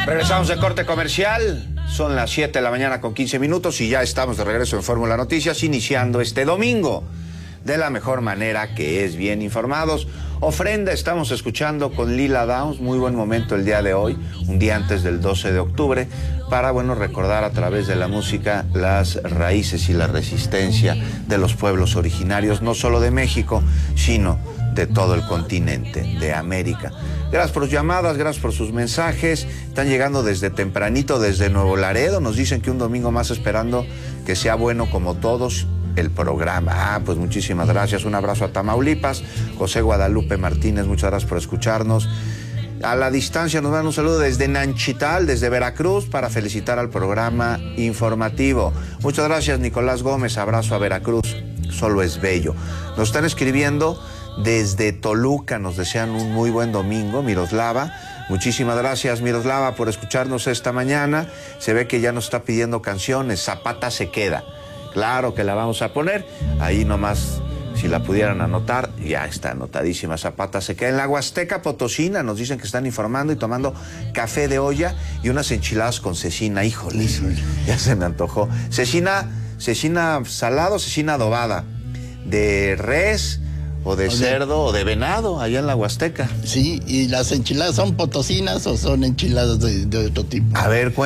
Regresamos de corte comercial. Son las 7 de la mañana con 15 minutos y ya estamos de regreso en Fórmula Noticias, iniciando este domingo de la mejor manera, que es bien informados. Ofrenda estamos escuchando con Lila Downs, muy buen momento el día de hoy, un día antes del 12 de octubre, para, recordar a través de la música las raíces y la resistencia de los pueblos originarios, no solo de México, sino de todo el continente, de América. Gracias por sus llamadas, gracias por sus mensajes. Están llegando desde tempranito, desde Nuevo Laredo. Nos dicen que un domingo más esperando que sea bueno como todos el programa. Pues muchísimas gracias. Un abrazo a Tamaulipas. José Guadalupe Martínez, muchas gracias por escucharnos. A la distancia nos dan un saludo desde Nanchital, desde Veracruz, para felicitar al programa informativo. Muchas gracias, Nicolás Gómez. Abrazo a Veracruz. Solo es bello. Nos están escribiendo desde Toluca, nos desean un muy buen domingo, Miroslava. Muchísimas gracias, Miroslava, por escucharnos esta mañana. Se ve que ya nos está pidiendo canciones. Zapata se queda. Claro que la vamos a poner. Ahí nomás, si la pudieran anotar, ya está anotadísima. Zapata se queda. En la Huasteca Potosina nos dicen que están informando y tomando café de olla y unas enchiladas con cecina. Híjole, ya se me antojó. Cecina salado, cecina adobada. De res, o de cerdo, o de venado, allá en la Huasteca. Sí, ¿y las enchiladas son potosinas o son enchiladas de otro tipo? A ver,